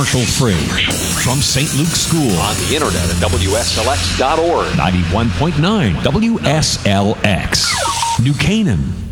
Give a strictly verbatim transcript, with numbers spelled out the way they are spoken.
Marshall Fridge. From Saint Luke's School. On the internet at W S L X dot org. ninety-one point nine W S L X. New Canaan.